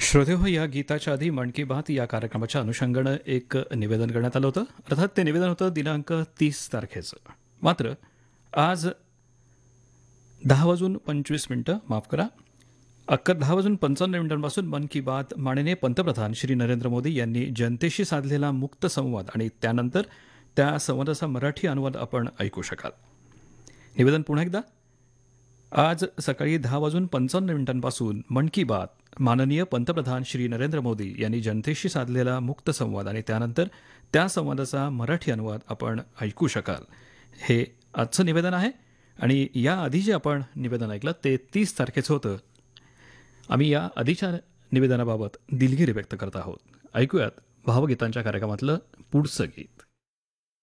श्रोतेहो, या गीताच्या आधी मन की बात या कार्यक्रमाच्या अनुषंगानं एक निवेदन करण्यात आलं होतं. अर्थात ते निवेदन होतं दिनांक 30 तारखेचं. मात्र आज 10:25 माफ करा, 10:55 मन की बात माननीय पंतप्रधान श्री नरेंद्र मोदी यांनी जनतेशी साधलेला मुक्त संवाद आणि त्यानंतर त्या संवादाचा मराठी अनुवाद आपण ऐकू शकाल. निवेदन पुन्हा एकदा. आज सकाळी 10:55 मन की बात माननीय पंतप्रधान श्री नरेंद्र मोदी यांनी जनतेशी साधलेला मुक्त संवाद आणि त्यानंतर त्या संवादाचा मराठी अनुवाद आपण ऐकू शकाल. हे आजचं निवेदन आहे आणि या आधी जे आपण निवेदन ऐकलं ते 30 तारखेचं होतं. आम्ही या आधीच्या निवेदनाबाबत दिलगिरी व्यक्त करत आहोत. ऐकूयात भावगीतांच्या कार्यक्रमातलं पुढचं गीत.